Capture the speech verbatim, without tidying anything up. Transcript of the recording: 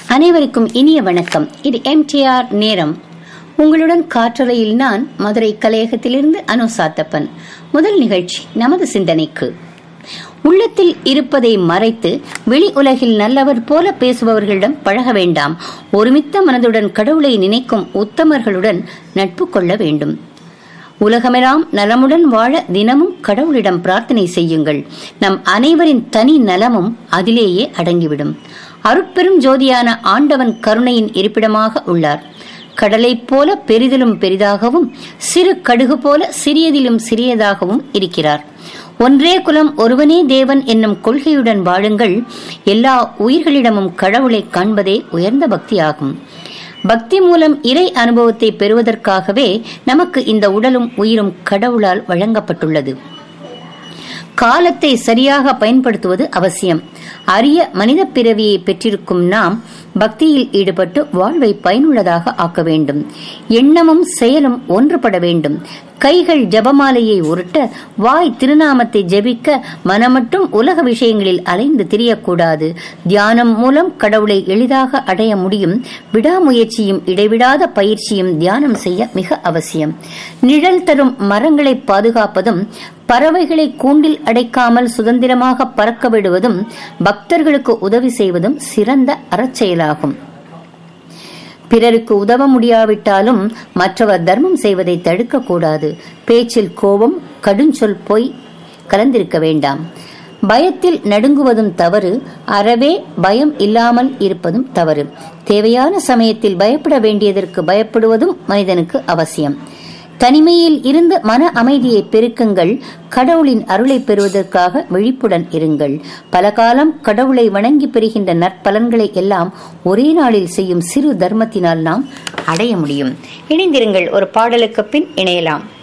அனைவருக்கும் இனிய வணக்கம். இது எம் டி ஆர் நேரம். உங்களுடன் காற்றலையில் நான் மதுரை கலையகத்திலிருந்து அனு சாத்தப்பன். முதல் நிகழ்ச்சி நமது சிந்தனைக்கு. உள்ளத்தில் இருப்பதை மறைத்து வெளி உலகில் நல்லவர் போல பேசுபவர்களிடம் பழக வேண்டாம். ஒருமித்த மனதுடன் கடவுளை நினைக்கும் உத்தமர்களுடன் நட்பு கொள்ள வேண்டும். உலகமெல்லாம் நலமுடன் வாழ தினமும் கடவுளிடம் பிரார்த்தனை செய்யுங்கள். நம் அனைவரின் தனி நலமும் அதிலேயே அடங்கிவிடும். அருட்பெரும் ஜோதியான ஆண்டவன் கருணையின் இருப்பிடமாக உள்ளார். கடலை போல பெரிதிலும் பெரிதாகவும் சிறு கடுகு போல சிறியதிலும் சிறியதாகவும் இருக்கிறார். ஒன்றே குலம் ஒருவனே தேவன் என்னும் கொள்கையுடன் வாழுங்கள். எல்லா உயிர்களிடமும் கடவுளை காண்பதே உயர்ந்த பக்தியாகும். பக்தி மூலம் இறை அனுபவத்தை பெறுவதற்காகவே நமக்கு இந்த உடலும் உயிரும் கடவுளால் வழங்கப்பட்டுள்ளது. காலத்தை சரியாக பயன்படுத்துவது அவசியம். அரிய மனித பிறவியை பெற்றிருக்கும் நாம் பக்தியில் ஈடுபட்டு வாழ்வை பயனுள்ளதாக ஆக்க வேண்டும். எண்ணமும் செயலும் ஒன்றுபட வேண்டும். கைகள் ஜபமாலையை உருட்ட, வாய் திருநாமத்தை ஜெபிக்க, மனமட்டும் உலக விஷயங்களில் அலைந்து திரியக்கூடாது. தியானம் மூலம் கடவுளை எளிதாக அடைய முடியும். விடாமுயற்சியும் இடைவிடாத பயிற்சியும் தியானம் செய்ய மிக அவசியம். நிழல் தரும் மரங்களை பாதுகாப்பதும், பறவைகளை கூண்டில் அடைக்காமல் சுதந்திரமாக பறக்க விடுவதும், பக்தர்களுக்கு உதவி செய்வதும் சிறந்த அறச்செயலாகும். பிறருக்கு உதவ முடியாவிட்டாலும் மற்றவர் தர்மம் செய்வதை தடுக்க கூடாது. பேச்சில் கோபம், கடுஞ்சொல், பொய் கலந்திருக்க வேண்டாம். பயத்தில் நடுங்குவதும் தவறு. அறவே பயம் இல்லாமல் இருப்பதும் தவறு. தேவையான சமயத்தில் பயப்பட வேண்டியதற்கு பயப்படுவதும் மனிதனுக்கு அவசியம். தனிமையில் இருந்து மன அமைதியை பெருக்குங்கள். கடவுளின் அருளை பெறுவதற்காக விழிப்புடன் இருங்கள். பல காலம் கடவுளை வணங்கி பெறுகின்ற நற்பலன்களை எல்லாம் ஒரே நாளில் செய்யும் சிறு தர்மத்தினால் நாம் அடைய முடியும். இணைந்திருங்கள். ஒரு பாடலுக்கு பின் இணையலாம்.